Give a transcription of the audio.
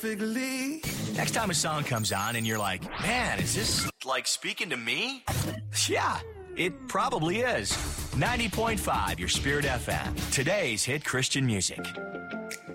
Next time a song comes on and you're like, man, is this like speaking to me? Yeah, it probably is. 90.5, your Spirit FM. Today's hit Christian music.